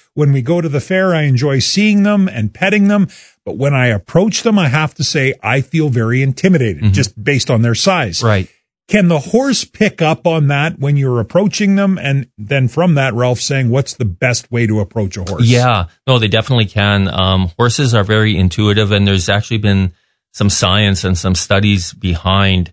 when we go to the fair, I enjoy seeing them and petting them. But when I approach them, I have to say I feel very intimidated just based on their size. Right. Can the horse pick up on that when you're approaching them? And then from that, Ralph saying, what's the best way to approach a horse? Yeah, no, they definitely can. Horses are very intuitive, and there's actually been some science and some studies behind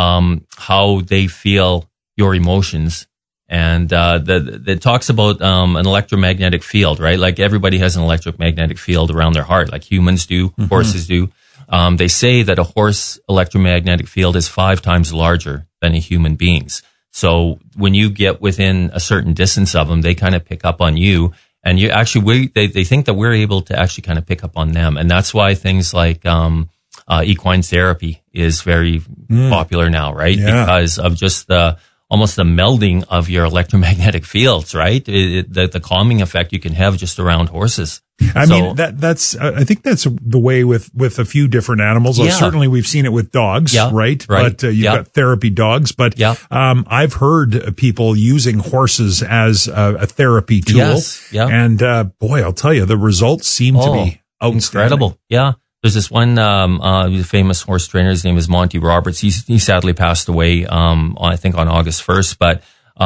how they feel your emotions. And that talks about an electromagnetic field, right? Like everybody has an electromagnetic field around their heart, like humans do, horses do. They say that a horse electromagnetic field is 5 times larger than a human being's. So when you get within a certain distance of them, they kind of pick up on you, and you actually, they think that we're able to actually kind of pick up on them. And that's why things like, equine therapy is very popular now, right? Yeah. Because of just almost the melding of your electromagnetic fields, right? The calming effect you can have just around horses. I mean, I think that's the way with a few different animals. Yeah. Certainly we've seen it with dogs, right? But you've got therapy dogs. But I've heard people using horses as a therapy tool. Yes. Yeah. And boy, I'll tell you, the results seem to be outstanding. Incredible. Yeah. There's this one famous horse trainer. His name is Monty Roberts. He sadly passed away, I think on August 1st. But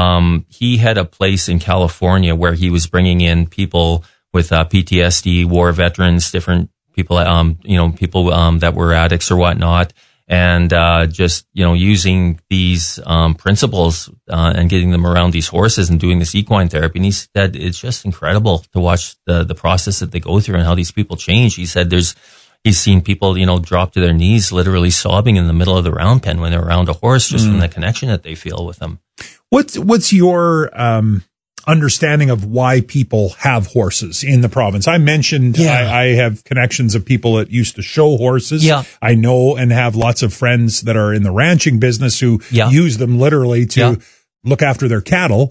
he had a place in California where he was bringing in people with PTSD, war veterans, different people, people that were addicts or whatnot, and just using these principles and getting them around these horses and doing this equine therapy. And he said it's just incredible to watch the process that they go through and how these people change. He said he's seen people, drop to their knees, literally sobbing in the middle of the round pen when they're around a horse, just from the connection that they feel with them. What's your understanding of why people have horses in the province? I mentioned I have connections of people that used to show horses. Yeah. I know and have lots of friends that are in the ranching business who use them literally to look after their cattle.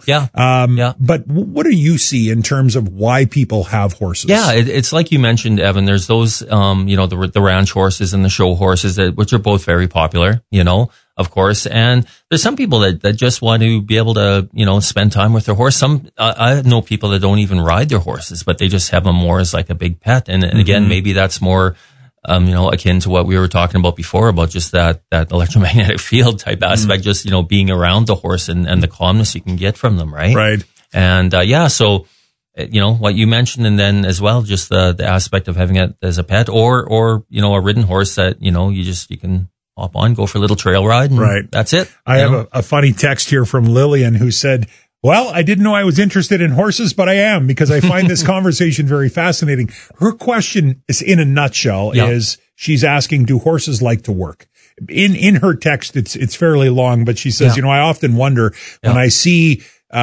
But what do you see in terms of why people have horses? Yeah, it's like you mentioned, Evan. There's those, the ranch horses and the show horses, which are both very popular, of course. And there's some people that just want to be able to, spend time with their horse. I know people that don't even ride their horses, but they just have them more as like a big pet. And again, maybe that's more, akin to what we were talking about before, about just that electromagnetic field type aspect, just, being around the horse and the calmness you can get from them, right? Right. And, so, what you mentioned, and then as well, just the aspect of having it as a pet or, a ridden horse that, you can hop on, go for a little trail ride, and that's it. I have a funny text here from Lillian who said, well, I didn't know I was interested in horses, but I am, because I find this conversation very fascinating. Her question is, in a nutshell, is she's asking, do horses like to work? In her text, it's fairly long, but she says, I often wonder when I see,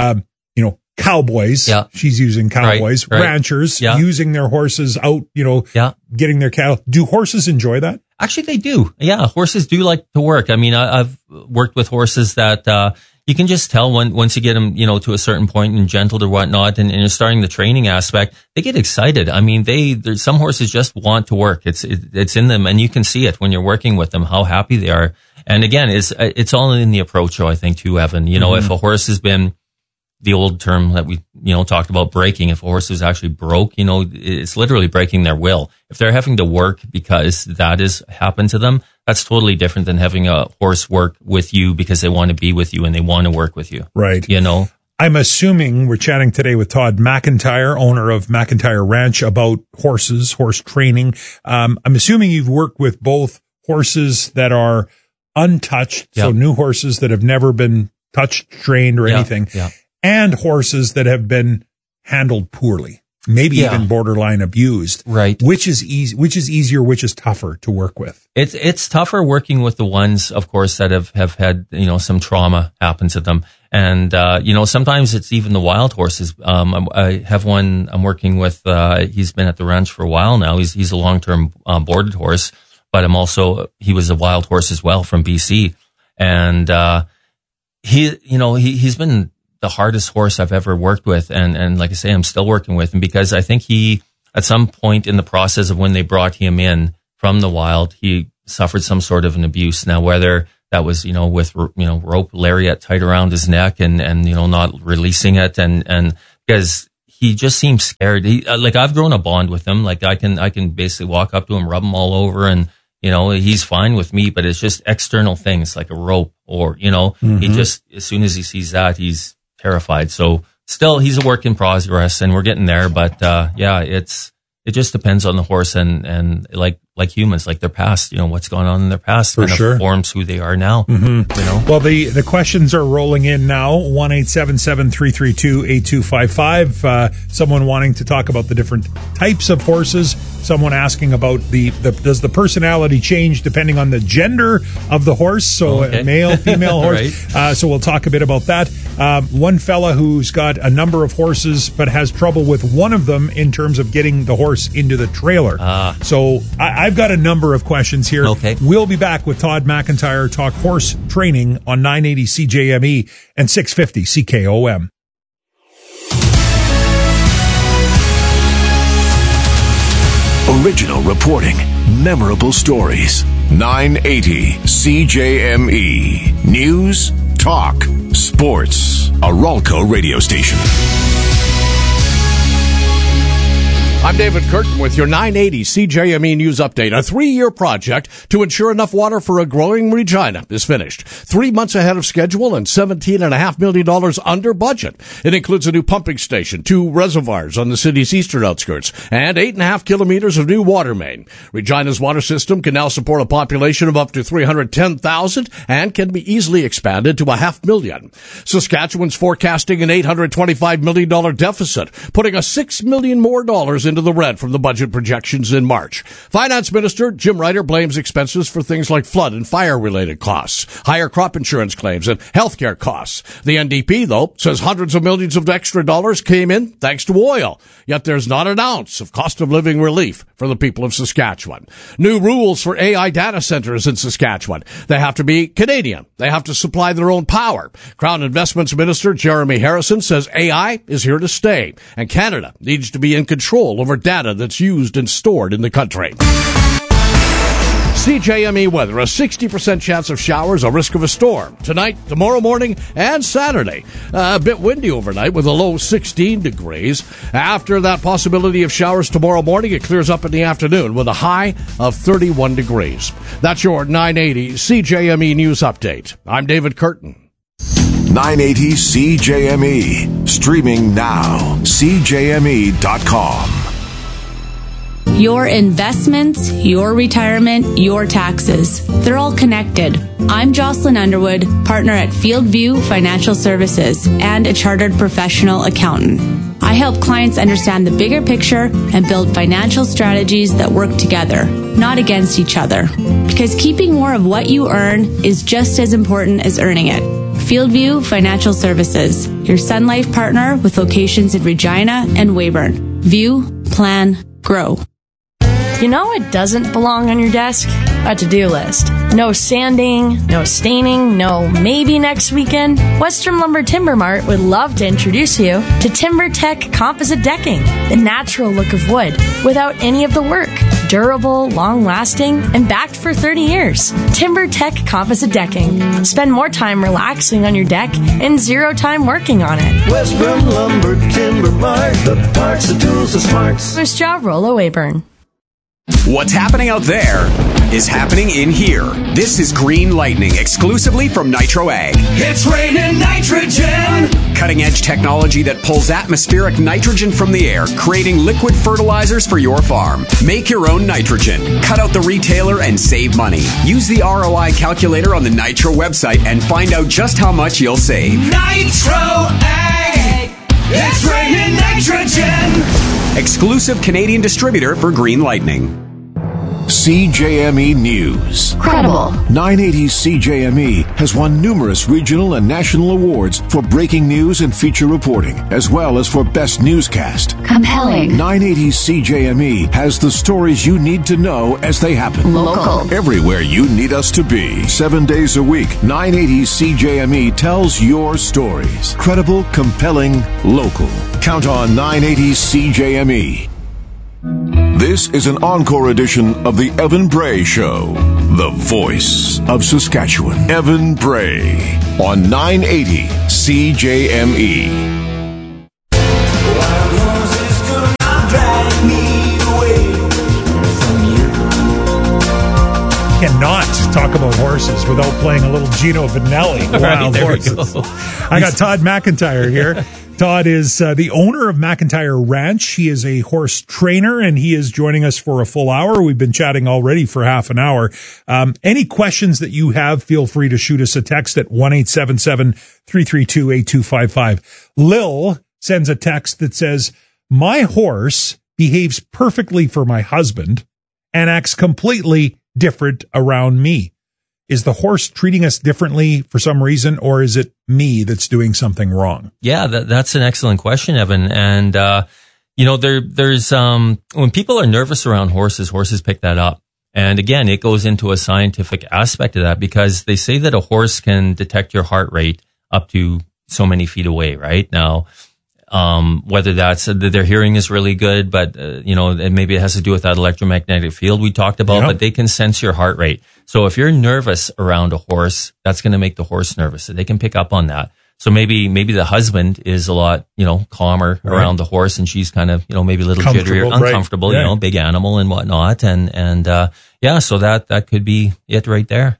cowboys, she's using cowboys, ranchers using their horses out, getting their cattle. Do horses enjoy that? Actually, they do. Yeah, horses do like to work. I mean, I've worked with horses that, you can just tell once you get them, to a certain point and gentled or whatnot, and you're starting the training aspect, they get excited. I mean, some horses just want to work. It's in them, and you can see it when you're working with them, how happy they are. And again, it's all in the approach, I think, too, Evan. If a horse has been, the old term that we, talked about, breaking, if a horse is actually broke, it's literally breaking their will. If they're having to work because that has happened to them, that's totally different than having a horse work with you because they want to be with you and they want to work with you. Right. I'm assuming we're chatting today with Todd McIntyre, owner of McIntyre Ranch, about horses, horse training. I'm assuming you've worked with both horses that are untouched, so new horses that have never been touched, trained, or anything, and horses that have been handled poorly, maybe even borderline abused. Right. Which is easier, which is tougher to work with? It's tougher working with the ones, of course, that have had, some trauma happen to them. And, sometimes it's even the wild horses. I have one I'm working with, he's been at the ranch for a while now. He's a long-term, boarded horse, but he was a wild horse as well from BC. And, he's been the hardest horse I've ever worked with. And like I say, I'm still working with him because I think at some point in the process of when they brought him in from the wild, he suffered some sort of an abuse. Now, whether that was, with, rope lariat tight around his neck and not releasing it. And because he just seems scared. Like I've grown a bond with him. Like I can basically walk up to him, rub him all over, and he's fine with me. But it's just external things like a rope, or he just, as soon as he sees that, he's terrified. So still, he's a work in progress, and we're getting there. But it just depends on the horse and like humans, like their past, what's going on in their past kind of forms who they are now. Well, the questions are rolling in now. 1-877-332-8255. Someone wanting to talk about the different types of horses. Someone asking about does the personality change depending on the gender of the horse? So male, female horse. Right. So we'll talk a bit about that. One fella who's got a number of horses but has trouble with one of them in terms of getting the horse into the trailer. So I've got a number of questions here. Okay. We'll be back with Todd McIntyre, talk horse training on 980 CJME and 650 CKOM. Original reporting, memorable stories. 980 CJME. News, talk, sports. A Ralco radio station. I'm David Curtin with your 980 CJME News Update. A 3-year project to ensure enough water for a growing Regina is finished. 3 months ahead of schedule and $17.5 million under budget. It includes a new pumping station, 2 reservoirs on the city's eastern outskirts, and 8.5 kilometers of new water main. Regina's water system can now support a population of up to 310,000 and can be easily expanded to 500,000. Saskatchewan's forecasting an $825 million deficit, putting $6 million more into the red from the budget projections in March. Finance Minister Jim Ryder blames expenses for things like flood and fire-related costs, higher crop insurance claims, and healthcare costs. The NDP, though, says hundreds of millions of extra dollars came in thanks to oil. Yet there's not an ounce of cost of living relief for the people of Saskatchewan. New rules for AI data centers in Saskatchewan. They have to be Canadian. They have to supply their own power. Crown Investments Minister Jeremy Harrison says AI is here to stay, and Canada needs to be in control over data that's used and stored in the country. CJME weather, a 60% chance of showers, a risk of a storm. Tonight, tomorrow morning, and Saturday. A bit windy overnight with a low 16 degrees. After that possibility of showers tomorrow morning, it clears up in the afternoon with a high of 31 degrees. That's your 980 CJME News Update. I'm David Curtin. 980 CJME. Streaming now. CJME.com. Your investments, your retirement, your taxes. They're all connected. I'm Jocelyn Underwood, partner at Fieldview Financial Services and a chartered professional accountant. I help clients understand the bigger picture and build financial strategies that work together, not against each other. Because keeping more of what you earn is just as important as earning it. Fieldview Financial Services, your Sun Life partner with locations in Regina and Weyburn. View, plan, grow. You know what doesn't belong on your desk? A to-do list. No sanding, no staining, no maybe next weekend. Western Lumber Timber Mart would love to introduce you to TimberTech Composite Decking, the natural look of wood without any of the work. Durable, long-lasting, and backed for 30 years. TimberTech Composite Decking. Spend more time relaxing on your deck and 0 time working on it. Western Lumber Timber Mart, the parts, the tools, the smarts. First job, Rollo Weyburn. What's happening out there is happening in here. This is Green Lightning, exclusively from Nitro Ag. It's raining nitrogen! Cutting-edge technology that pulls atmospheric nitrogen from the air, creating liquid fertilizers for your farm. Make your own nitrogen. Cut out the retailer and save money. Use the ROI calculator on the Nitro website and find out just how much you'll save. Nitro Ag! It's raining nitrogen! Exclusive Canadian distributor for Green Lightning. CJME News. Credible. 980 CJME has won numerous regional and national awards for breaking news and feature reporting, as well as for best newscast. Compelling. 980 CJME has the stories you need to know as they happen. Local. Everywhere you need us to be. 7 days a week, 980 CJME tells your stories. Credible, compelling, local. Count on 980 CJME. This is an encore edition of the Evan Bray Show, the voice of Saskatchewan. Evan Bray on 980 CJME. talk about horses without playing a little Gino Vanelli, Wild Horses. I got Todd McIntyre here. Todd is the owner of McIntyre Ranch. He is a horse trainer, and he is joining us for a full hour. We've been chatting already for half an hour. Any questions that you have, feel free to shoot us a text at 1-877-332-8255. Lil sends a text that says, my horse behaves perfectly for my husband and acts completely different around me. Is the horse treating us differently for some reason, or is it me that's doing something wrong? Yeah, that's an excellent question, Evan. And, there's when people are nervous around horses pick that up. And again, it goes into a scientific aspect of that, because they say that a horse can detect your heart rate up to so many feet away, right? Now, whether that's their hearing is really good, but, and maybe it has to do with that electromagnetic field we talked about, but they can sense your heart rate. So if you're nervous around a horse, that's going to make the horse nervous. So they can pick up on that. So maybe the husband is a lot, calmer around the horse, and she's kind of, maybe a little jittery or uncomfortable, big animal and whatnot. And so that could be it right there,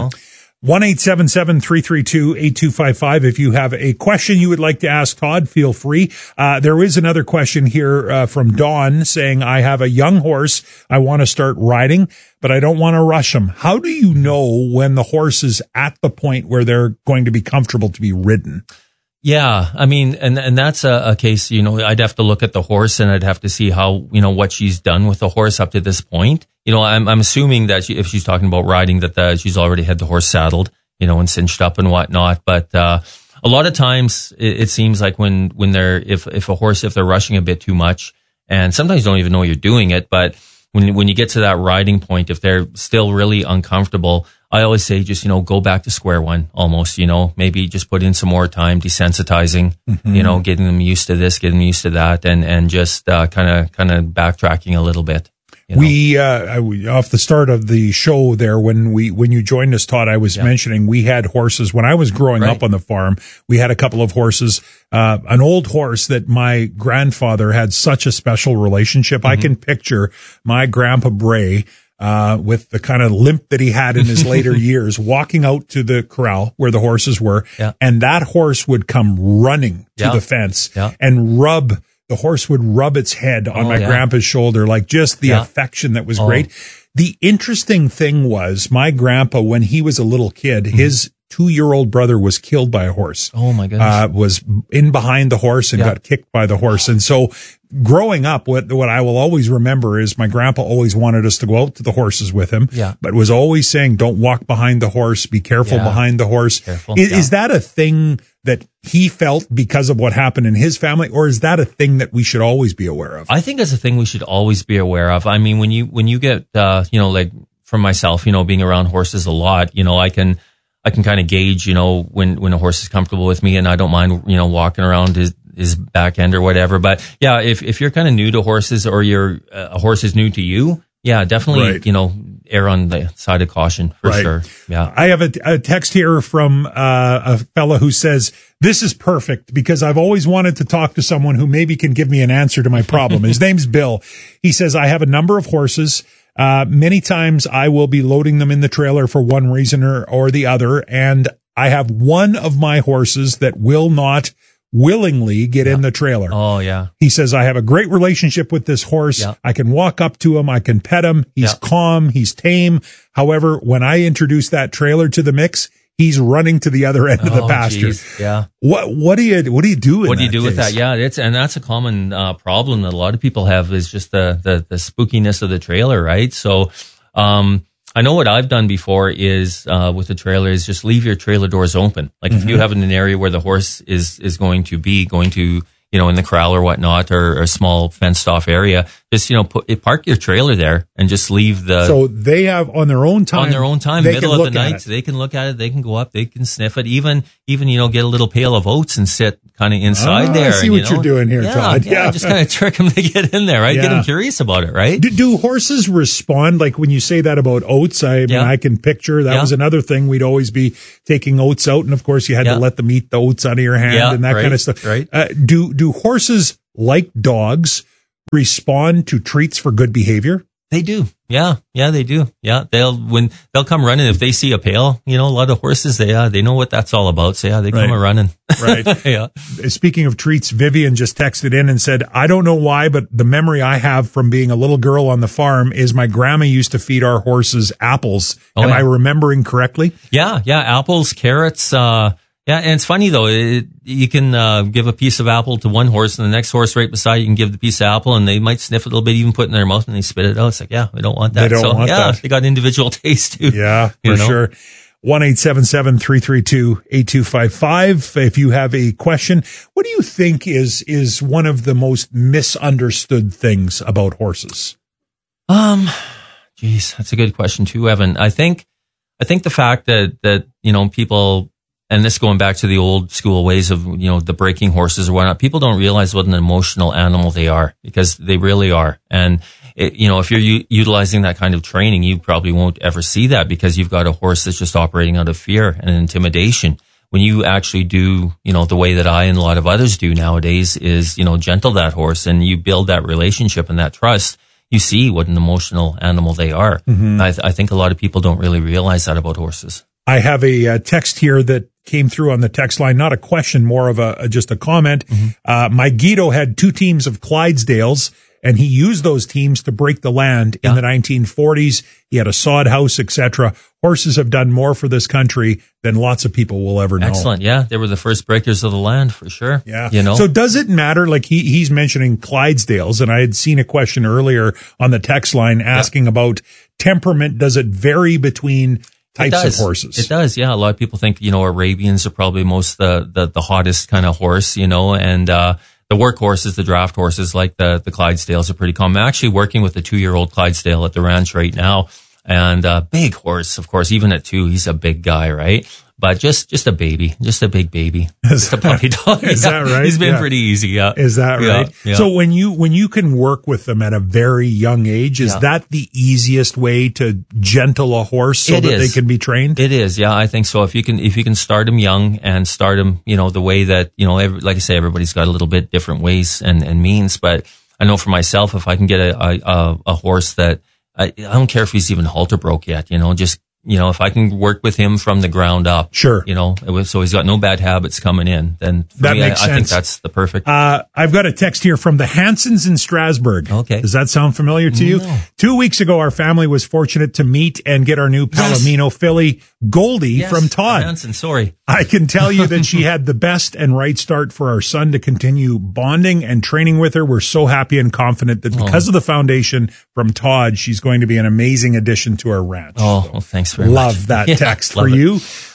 1-877-332-8255. If you have a question you would like to ask Todd, feel free. There is another question here from Dawn saying, I have a young horse I want to start riding, but I don't want to rush him. How do you know when the horse is at the point where they're going to be comfortable to be ridden? Yeah, I mean, and that's a case, I'd have to look at the horse, and I'd have to see how, what she's done with the horse up to this point. I'm assuming that if she's talking about riding, that she's already had the horse saddled, and cinched up and whatnot. But a lot of times it seems like when they're if they're rushing a bit too much, and sometimes you don't even know you're doing it, but when you get to that riding point, if they're still really uncomfortable, I always say just, go back to square one almost, maybe just put in some more time desensitizing, getting them used to this, getting them used to that, and just kind of backtracking a little bit. We off the start of the show there, when you joined us, Todd, I was mentioning we had horses when I was growing up on the farm. We had a couple of horses, an old horse that my grandfather had such a special relationship. I can picture my grandpa Bray, with the kind of limp that he had in his later years, walking out to the corral where the horses were, and that horse would come running to the fence and the horse would rub its head on my grandpa's shoulder, like just the affection that was great. The interesting thing was my grandpa, when he was a little kid, his 2-year-old brother was killed by a horse. Oh my goodness. Was in behind the horse and got kicked by the horse. And so growing up, what I will always remember is my grandpa always wanted us to go out to the horses with him, but was always saying, don't walk behind the horse, be careful behind the horse. Is that a thing that he felt because of what happened in his family, or is that a thing that we should always be aware of? I think it's a thing we should always be aware of. I mean, when you get, like from myself, being around horses a lot, I can kind of gauge, when a horse is comfortable with me, and I don't mind, walking around his back end or whatever. But yeah, if you're kind of new to horses, or a horse is new to you, definitely, err on the side of caution for sure. Yeah. I have a text here from a fella who says, this is perfect because I've always wanted to talk to someone who maybe can give me an answer to my problem. His name's Bill. He says, I have a number of horses. Many times I will be loading them in the trailer for one reason or the other. And I have one of my horses that will not willingly get in the trailer. Oh, yeah. He says, I have a great relationship with this horse. Yeah. I can walk up to him. I can pet him. He's calm. He's tame. However, when I introduce that trailer to the mix, he's running to the other end of the pasture. Geez. Yeah. What do you do with that? What do you do with that? Yeah. That's a common, problem that a lot of people have, is just the spookiness of the trailer, right? So, I know what I've done before is, with the trailer, is just leave your trailer doors open. Like if you have an area where the horse is going to, in the corral or whatnot, or a small fenced off area, just, park your trailer there and just leave So they have on their own time, middle of the night, they can look at it, they can go up, they can sniff it, even, get a little pail of oats and sit kind of inside there. I see what you're doing here, Todd. Yeah, just kind of trick them to get in there, right? Yeah. Get them curious about it, right? Do horses respond? Like when you say that about oats, I can picture that was another thing. We'd always be taking oats out, and of course you had to let them eat the oats out of your hand and that kind of stuff. Right. Do horses, like dogs, respond to treats for good behavior? They do. Yeah, they do. Yeah, they'll come running if they see a pail. A lot of horses they know what that's all about. So they come running. Right. Yeah. Speaking of treats, Vivian just texted in and said, "I don't know why, but the memory I have from being a little girl on the farm is my grandma used to feed our horses apples. Am I remembering correctly?" Yeah, apples, carrots. Yeah, and it's funny though. You can give a piece of apple to one horse, and the next horse right beside you can give the piece of apple, and they might sniff a little bit, even put it in their mouth, and they spit it out. It's like, yeah, we don't want that. They don't want that. They got individual taste too. Yeah, for sure. 1-877-332-8255. If you have a question, what do you think is one of the most misunderstood things about horses? Geez, that's a good question too, Evan. I think the fact that people. And this going back to the old school ways of, the breaking horses or whatnot, people don't realize what an emotional animal they are, because they really are. And, if you're utilizing that kind of training, you probably won't ever see that, because you've got a horse that's just operating out of fear and intimidation. When you actually do, the way that I and a lot of others do nowadays is, gentle that horse, and you build that relationship and that trust, you see what an emotional animal they are. Mm-hmm. I think a lot of people don't really realize that about horses. I have a text here that came through on the text line, not a question, more of just a comment. Mm-hmm. My Guido had 2 teams of Clydesdales, and he used those teams to break the land in the 1940s. He had a sod house, etc. Horses have done more for this country than lots of people will ever know. Excellent. Yeah. They were the first breakers of the land for sure. Yeah. So does it matter? Like he's mentioning Clydesdales, and I had seen a question earlier on the text line asking about temperament. Does it vary between types of horses? It does, yeah. A lot of people think, Arabians are probably most the hottest kind of horse, and the workhorses, the draft horses like the Clydesdales are pretty common. I'm actually working with a 2-year-old Clydesdale at the ranch right now, and big horse, of course. Even at 2, he's a big guy, right? But just a baby, just a big baby, just a puppy dog. Is that right? He's been pretty easy. Yeah. Is that right? Yeah. So when you can work with them at a very young age, is that the easiest way to gentle a horse so that they can be trained? It is. Yeah, I think so. If you can start them young and start them, the way that, like I say, everybody's got a little bit different ways and means. But I know for myself, if I can get a horse that I don't care if he's even halter broke yet, just if I can work with him from the ground up, sure. So he's got no bad habits coming in, then I think that's the perfect. I've got a text here from the Hansons in Strasbourg. Okay. Does that sound familiar to you? No. 2 weeks ago, our family was fortunate to meet and get our new Palomino filly, Goldie, from Todd. Hanson, sorry. I can tell you that she had the best and right start for our son to continue bonding and training with her. We're so happy and confident that because of the foundation from Todd, she's going to be an amazing addition to our ranch. Oh, well, thanks very much. Love that text for you.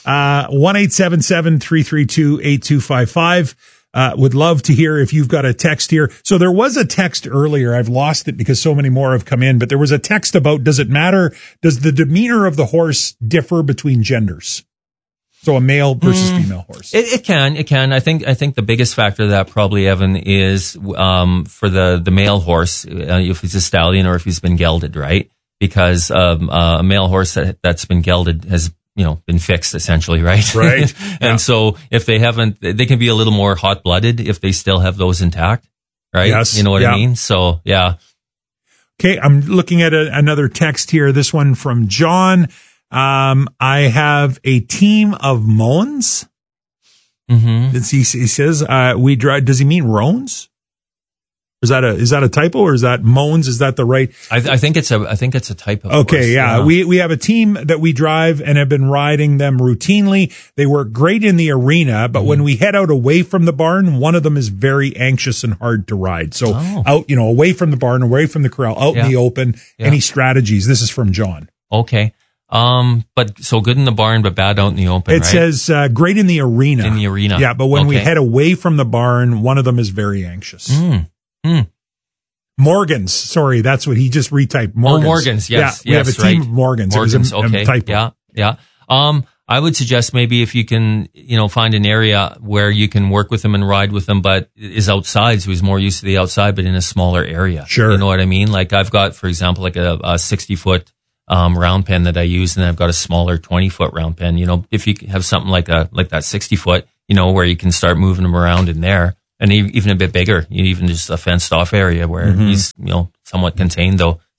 1-877-332-8255. Would love to hear if you've got a text here. So there was a text earlier. I've lost it because so many more have come in, but there was a text about, does it matter? Does the demeanor of the horse differ between genders? So a male versus female horse. It can. I think the biggest factor of that probably, Evan, is, for the male horse, if he's a stallion or if he's been gelded, right? Because, a male horse that's been gelded has, been fixed essentially, right? Right. And so if they haven't, they can be a little more hot blooded if they still have those intact, right? Yes. You know what I mean? So, yeah. Okay. I'm looking at another text here. This one from John. I have a team of Moans. Mm-hmm. He says, we drive, does he mean Roans? Is that a typo, or is that Moans? Is that the right? I think it's a typo. Okay. Horse. Yeah. We have a team that we drive and have been riding them routinely. They work great in the arena, but when we head out away from the barn, one of them is very anxious and hard to ride. So out, away from the barn, away from the corral, out in the open, any strategies? This is from John. Okay. But so good in the barn, but bad out in the open, It says, great in the arena. In the arena. Yeah. But when we head away from the barn, one of them is very anxious. Morgans. Sorry, that's what he just retyped. Morgans. Oh, Morgans. Yes. Yeah, we have a team of Morgans. Morgans. Okay. Yeah. I would suggest maybe if you can, find an area where you can work with them and ride with them, but is outside, so he's more used to the outside, but in a smaller area. Sure. You know what I mean? Like I've got, for example, like a 60-foot round pen that I use, and I've got a smaller 20-foot round pen. If you have something like that 60-foot, where you can start moving them around in there. And even a bit bigger, even just a fenced off area where he's, somewhat contained though.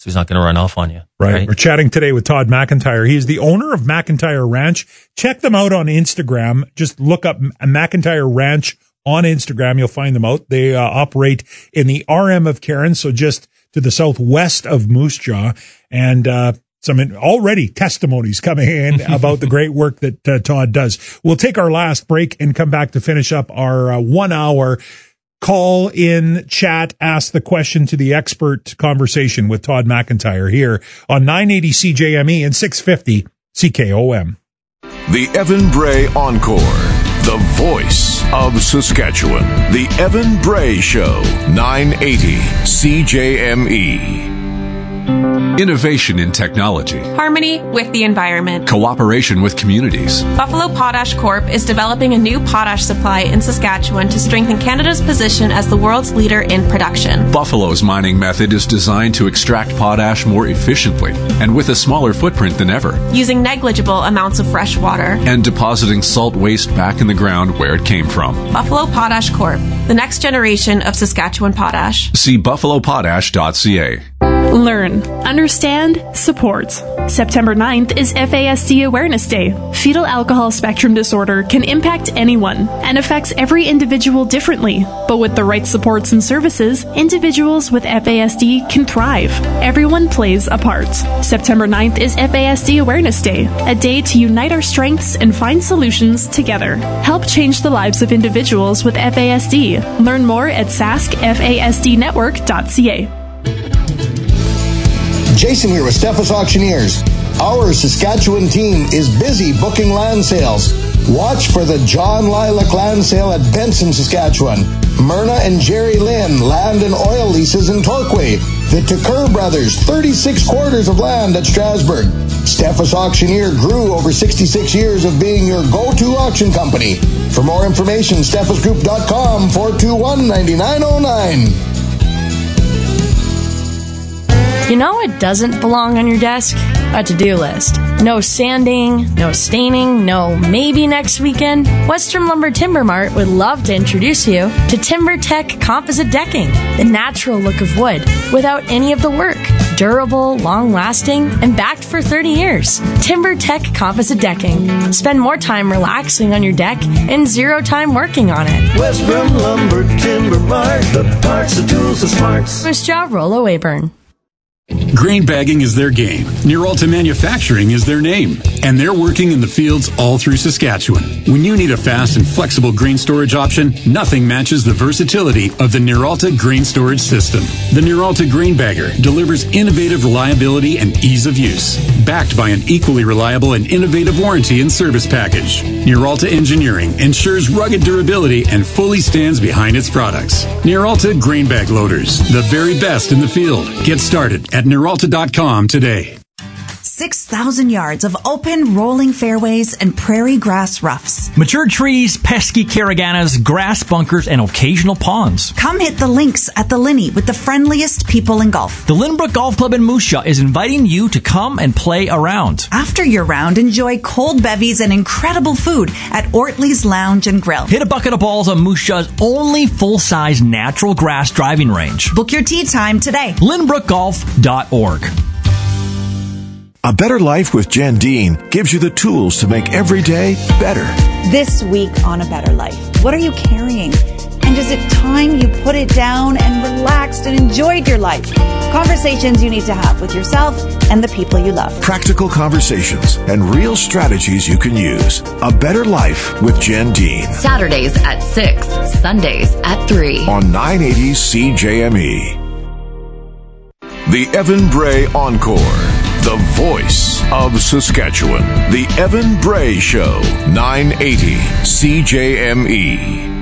so he's not going to run off on you. Right. We're chatting today with Todd McIntyre. He's the owner of McIntyre Ranch. Check them out on Instagram. Just look up McIntyre Ranch on Instagram. You'll find them out. They operate in the RM of Cairns, so just to the southwest of Moose Jaw. And some already testimonies coming in about the great work that Todd does. We'll take our last break and come back to finish up our 1 hour call in, chat, ask the question to the expert conversation with Todd McIntyre here on 980 CJME and 650 CKOM. The Evan Bray Encore, the voice of Saskatchewan. The Evan Bray Show, 980 CJME. Innovation in technology. Harmony with the environment. Cooperation with communities. Buffalo Potash Corp is developing a new potash supply in Saskatchewan to strengthen Canada's position as the world's leader in production. Buffalo's mining method is designed to extract potash more efficiently and with a smaller footprint than ever. Using negligible amounts of fresh water. And depositing salt waste back in the ground where it came from. Buffalo Potash Corp, the next generation of Saskatchewan potash. See buffalopotash.ca. Learn, understand, support. September 9th is FASD Awareness Day. Fetal alcohol spectrum disorder can impact anyone and affects every individual differently. But with the right supports and services, individuals with FASD can thrive. Everyone plays a part. September 9th is FASD Awareness Day, a day to unite our strengths and find solutions together. Help change the lives of individuals with FASD. Learn more at saskfasdnetwork.ca. Jason here with Steffes Auctioneers. Our Saskatchewan team is busy booking land sales. Watch for the John Lilac Land Sale at Benson, Saskatchewan. Myrna and Jerry Lynn land and oil leases in Torquay. The Tucker Brothers, 36 quarters of land at Strasbourg. Steffes Auctioneer grew over 66 years of being your go-to auction company. For more information, steffesgroup.com, 421-9909. You know what doesn't belong on your desk? A to-do list. No sanding, no staining, no maybe next weekend. Western Lumber Timber Mart would love to introduce you to TimberTech Composite Decking, the natural look of wood without any of the work. Durable, long-lasting, and backed for 30 years. TimberTech Composite Decking. Spend more time relaxing on your deck and zero time working on it. Western Lumber Timber Mart, the parts, the tools, the smarts. Moose Jaw, Rollo Weyburn. Grain bagging is their game. Neuralta Manufacturing is their name. And they're working in the fields all through Saskatchewan. When you need a fast and flexible grain storage option, nothing matches the versatility of the Neuralta grain storage system. The Neuralta Grain Bagger delivers innovative reliability and ease of use, backed by an equally reliable and innovative warranty and service package. Neuralta Engineering ensures rugged durability and fully stands behind its products. Neuralta Grain Bag Loaders, the very best in the field. Get started at Neuralta.com today. 6,000 yards of open, rolling fairways and prairie grass roughs. Mature trees, pesky caraganas, grass bunkers, and occasional ponds. Come hit the links at the Linney with the friendliest people in golf. The Lynbrook Golf Club in Moose Jaw is inviting you to come and play around. After your round, enjoy cold bevies and incredible food at Ortley's Lounge and Grill. Hit a bucket of balls on Moose Jaw's only full-size natural grass driving range. Book your tee time today. LynbrookGolf.org. A Better Life with Jen Dean gives you the tools to make every day better. This week on A Better Life, what are you carrying? And is it time you put it down and relaxed and enjoyed your life? Conversations you need to have with yourself and the people you love. Practical conversations and real strategies you can use. A Better Life with Jen Dean. Saturdays at 6, Sundays at 3. On 980 CJME. The Evan Bray Encore. The voice of Saskatchewan. The Evan Bray Show, 980 CJME.